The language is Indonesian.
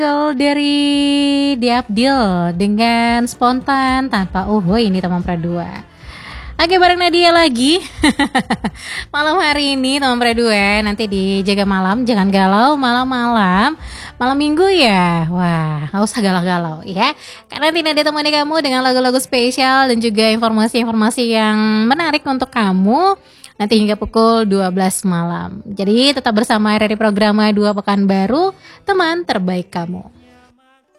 Dari Diabdil dengan spontan tanpa ini teman perdua. Oke, bareng Nadia lagi. Malam hari ini teman perdua, nanti di Jaga Malam jangan galau malam-malam. Malam minggu ya. Wah, gak usah galau-galau ya. Karena nanti Nadia temani kamu dengan lagu-lagu spesial dan juga informasi-informasi yang menarik untuk kamu. Nanti hingga pukul 12 malam. Jadi tetap bersama dari program 2 Pekan Baru, teman terbaik kamu.